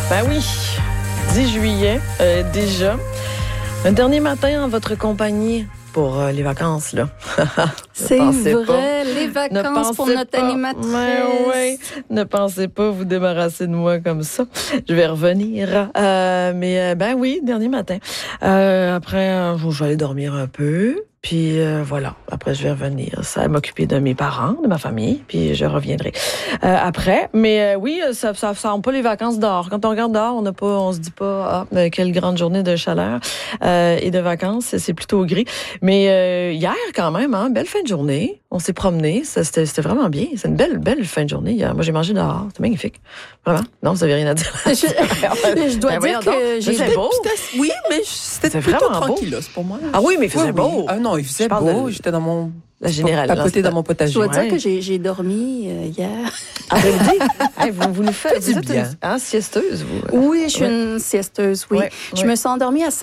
Ben oui, 10 juillet, déjà. Un dernier matin en votre compagnie pour les vacances, là. C'est vrai, les vacances pour notre animatrice. Oui, ne pensez pas vous débarrasser de moi comme ça. Je vais revenir. Ben oui, dernier matin. Après, je vais aller dormir un peu. Puis voilà, après je vais revenir. Ça va m'occuper de mes parents, de ma famille, puis je reviendrai après. Mais oui, ça sent pas les vacances dehors. Quand on regarde dehors, on se dit pas quelle grande journée de chaleur et de vacances. C'est plutôt gris. Mais hier quand même, belle fin de journée. On s'est promené, c'était vraiment bien. C'est une belle fin de journée hier. Moi j'ai mangé dehors, c'était magnifique. Vraiment. Non, vous avez rien à dire. Je dois dire que j'ai beau. Oui, mais c'était plutôt vraiment tranquille pour moi. Ah oui, mais il faisait beau. Ah non, il faisait beau. J'étais dans mon... La générale. Papoter dans mon potager. Je dois dire que j'ai dormi hier. Après-midi. Vous nous faites du bien. Siesteuse, vous. Oui, je suis une siesteuse, oui. Ouais, Je me suis endormie à